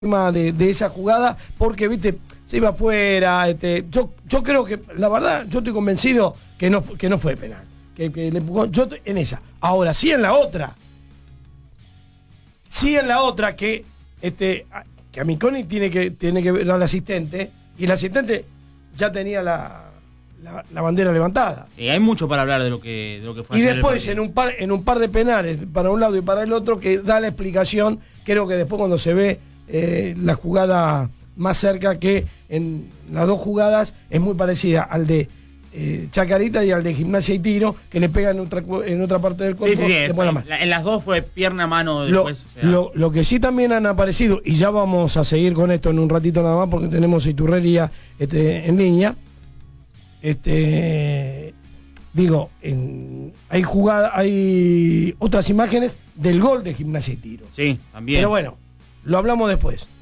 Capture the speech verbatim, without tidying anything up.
De, de esa jugada, porque viste, se iba afuera, este, yo, yo creo que, la verdad, yo estoy convencido que no, que no fue penal, que, que le empujó, yo estoy en esa. Ahora, sí en la otra, sí en la otra, que este, que a Miconi tiene que, tiene que ver al asistente, y el asistente ya tenía la, la, la bandera levantada. Y hay mucho para hablar de lo que, de lo que fue. Y después, en un par, en un par de penales, para un lado y para el otro, que da la explicación, creo que después cuando se ve Eh, la jugada más cerca, que en las dos jugadas es muy parecida al de eh, Chacarita y al de Gimnasia y Tiro, que le pegan en otra, en otra parte del cuerpo. Sí, sí, sí. En, En, en las dos fue pierna, mano después. Lo, o sea. lo, lo que sí también han aparecido, y ya vamos a seguir con esto en un ratito nada más, porque tenemos Iturrería este, en línea. Este, digo, en, hay jugada, hay otras imágenes del gol de Gimnasia y Tiro. Sí, también. Pero bueno, lo hablamos después.